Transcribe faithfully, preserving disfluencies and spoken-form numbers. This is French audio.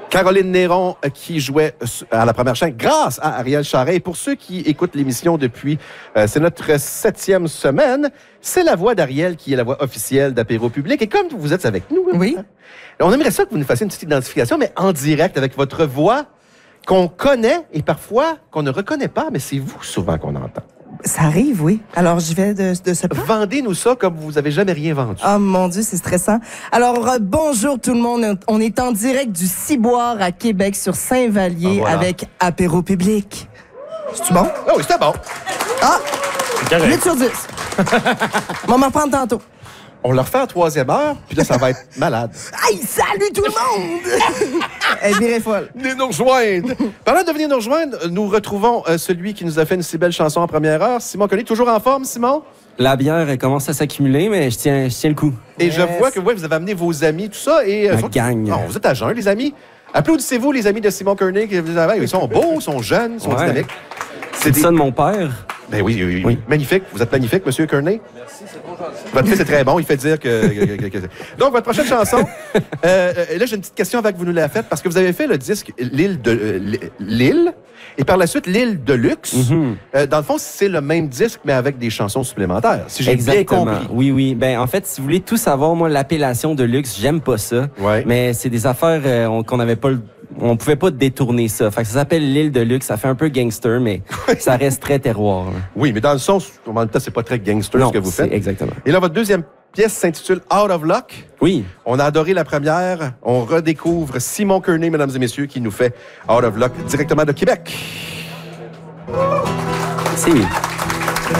Caroline Néron euh, qui jouait à la première chaîne grâce à Ariel Charret. Et pour ceux qui écoutent l'émission depuis, euh, c'est notre septième semaine, c'est la voix d'Ariel qui est la voix officielle d'Apéro Public. Et comme vous êtes avec nous, oui. hein, on aimerait ça que vous nous fassiez une petite identification, mais en direct avec votre voix qu'on connaît et parfois qu'on ne reconnaît pas, mais c'est vous souvent qu'on entend. Ça arrive, oui. Alors, j'y vais de, de ce pas. Vendez-nous ça comme vous avez jamais rien vendu. Oh mon Dieu, c'est stressant. Alors, euh, bonjour tout le monde. On est en direct du Ciboire à Québec sur Saint-Vallier ah, voilà. avec Apéro Public. C'est-tu bon? Ah oui, c'était bon. Ah! huit sur dix. On va m'en reprendre tantôt. On le refait en troisième heure, puis là, ça va être malade. Hey, salut tout le monde! Elle virait folle. Venez nous rejoindre. Parlant de venir nous rejoindre, nous retrouvons euh, celui qui nous a fait une si belle chanson en première heure, Simon Collet. Toujours en forme, Simon? La bière elle commence à s'accumuler, mais je tiens, je tiens le coup. Et Yes. je vois que ouais, vous avez amené vos amis, tout ça. Et, euh, La vous, gang. Non, vous êtes à jeun, les amis. Applaudissez-vous, les amis de Simon Koenig. Ils sont beaux, ils sont jeunes, ils sont Ouais. dynamiques. C'est des... ça de mon père. Ben oui, oui, oui, Oui. magnifique. Vous êtes magnifique, Monsieur Koenig. Merci, c'est trop gentil. Votre fils est très bon, il fait dire que... que, que, que... Donc, votre prochaine chanson, euh, euh, là, j'ai une petite question avant que vous nous la faites, parce que vous avez fait le disque L'île de euh, L'île, et par la suite, L'île de luxe. Mm-hmm. Euh, dans le fond, c'est le même disque, mais avec des chansons supplémentaires, si j'ai bien Exactement. compris. Oui, oui. Ben, en fait, si vous voulez tout savoir, moi, l'appellation de luxe, j'aime pas ça. Ouais. Mais c'est des affaires euh, on- qu'on n'avait pas le on pouvait pas détourner ça. Fait que ça s'appelle l'île de luxe. Ça fait un peu gangster, mais ça reste très terroir. Là. Oui, mais dans le sens, en même temps, c'est pas très gangster Non, ce que vous c'est faites. exactement. Et là, votre deuxième pièce s'intitule Out of Luck. Oui. On a adoré la première. On redécouvre Simon Koenig, mesdames et messieurs, qui nous fait Out of Luck directement de Québec. C'est